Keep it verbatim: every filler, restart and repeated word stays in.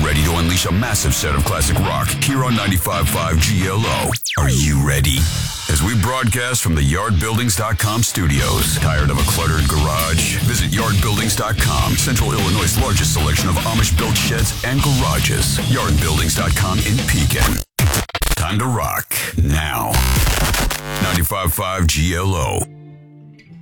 ready to unleash a massive set of classic rock here on ninety-five point five G L O. Are you ready? As we broadcast from the yard buildings dot com studios. Tired of a cluttered garage? Visit yard buildings dot com, Central Illinois' largest selection of Amish-built sheds and garages. yard buildings dot com in Pekin. Time to rock now. ninety-five point five G L O.